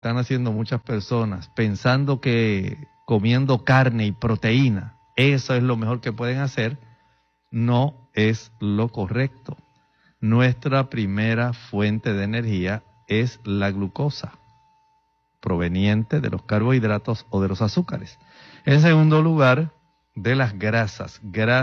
están haciendo muchas personas, pensando que comiendo carne y proteína, eso es lo mejor que pueden hacer, no es lo correcto. Nuestra primera fuente de energía es la glucosa, proveniente de los carbohidratos o de los azúcares. En segundo lugar, de las grasas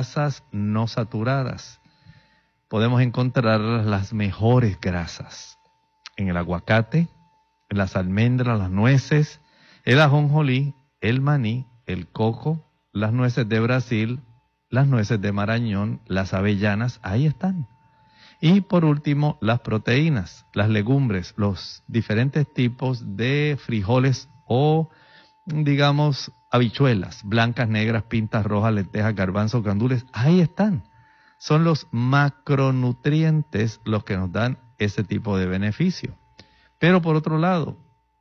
no saturadas. Podemos encontrar las mejores grasas en el aguacate, en las almendras, las nueces, el ajonjolí, el maní, el coco, las nueces de Brasil, las nueces de Marañón, las avellanas, ahí están. Y por último, las proteínas, las legumbres, los diferentes tipos de frijoles o, digamos, habichuelas, blancas, negras, pintas, rojas, lentejas, garbanzos, gandules, ahí están. Son los macronutrientes los que nos dan ese tipo de beneficio. Pero por otro lado,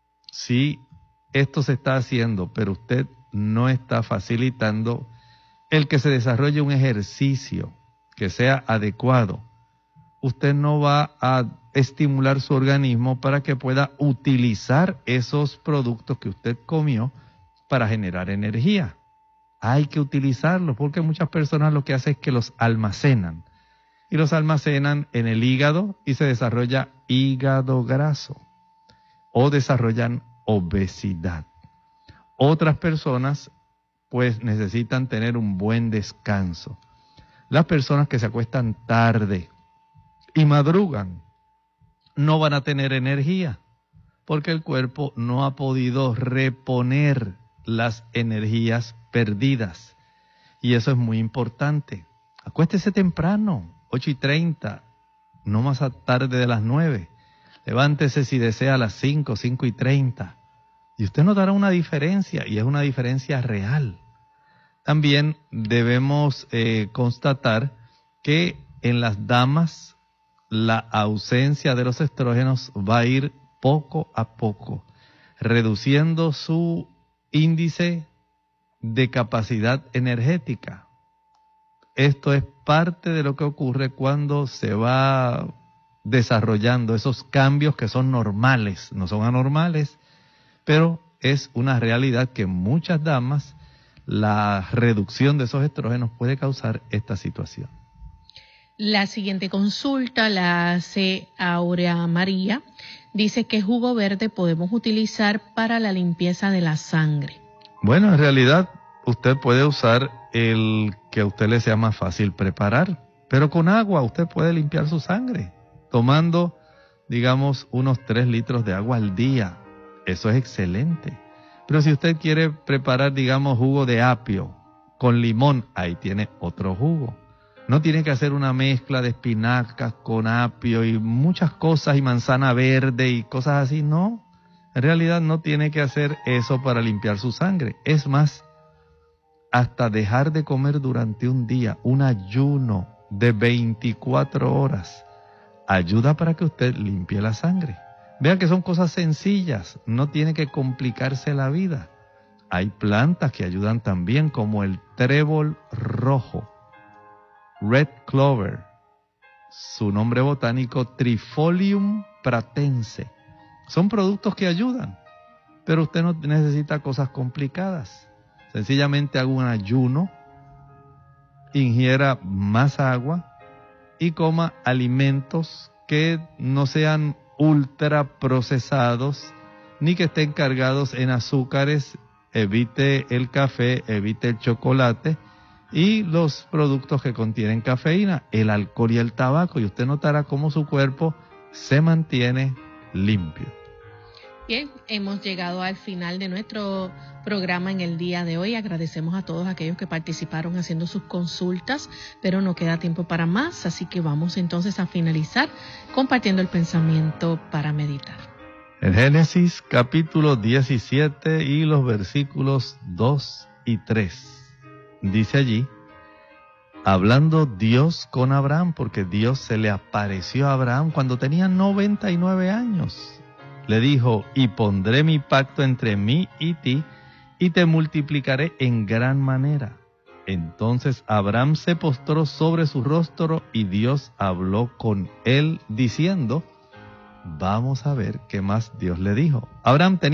si esto se está haciendo, pero usted no está facilitando el que se desarrolle un ejercicio que sea adecuado, usted no va a estimular su organismo para que pueda utilizar esos productos que usted comió para generar energía. Hay que utilizarlos porque muchas personas lo que hacen es que los almacenan. Y los almacenan en el hígado y se desarrolla hígado graso. O desarrollan obesidad. Otras personas pues necesitan tener un buen descanso. Las personas que se acuestan tarde y madrugan no van a tener energía porque el cuerpo no ha podido reponer las energías perdidas. Y eso es muy importante. Acuéstese temprano, 8:30, no más tarde de las 9. Levántese si desea a las 5, 5:30. Y usted notará una diferencia, y es una diferencia real. También debemos constatar que en las damas la ausencia de los estrógenos va a ir poco a poco, reduciendo su índice de capacidad energética. Esto es parte de lo que ocurre cuando se va desarrollando esos cambios que son normales, no son anormales, pero es una realidad que en muchas damas la reducción de esos estrógenos puede causar esta situación. La siguiente consulta la hace Aurea María. Dice que jugo verde podemos utilizar para la limpieza de la sangre. Bueno, en realidad usted puede usar el que a usted le sea más fácil preparar, pero con agua usted puede limpiar su sangre, tomando, digamos, unos 3 litros de agua al día. Eso es excelente. Pero si usted quiere preparar, digamos, jugo de apio con limón, ahí tiene otro jugo. No tiene que hacer una mezcla de espinacas con apio y muchas cosas y manzana verde y cosas así, no. En realidad no tiene que hacer eso para limpiar su sangre. Es más, hasta dejar de comer durante un día, un ayuno de 24 horas, ayuda para que usted limpie la sangre. Vean que son cosas sencillas, no tiene que complicarse la vida. Hay plantas que ayudan también, como el trébol rojo, red clover, su nombre botánico Trifolium pratense. Son productos que ayudan, pero usted no necesita cosas complicadas. Sencillamente haga un ayuno, ingiera más agua y coma alimentos que no sean ultra procesados ni que estén cargados en azúcares. Evite el café, evite el chocolate y los productos que contienen cafeína, el alcohol y el tabaco, y usted notará cómo su cuerpo se mantiene limpio. Bien, hemos llegado al final de nuestro programa en el día de hoy. Agradecemos a todos aquellos que participaron haciendo sus consultas, pero no queda tiempo para más, así que vamos entonces a finalizar compartiendo el pensamiento para meditar. En Génesis capítulo 17 y los versículos 2 y 3, dice allí, hablando Dios con Abraham, porque Dios se le apareció a Abraham cuando tenía 99 años. Le dijo, y pondré mi pacto entre mí y ti, y te multiplicaré en gran manera. Entonces Abraham se postró sobre su rostro, y Dios habló con él, diciendo, vamos a ver qué más Dios le dijo. Abraham tenía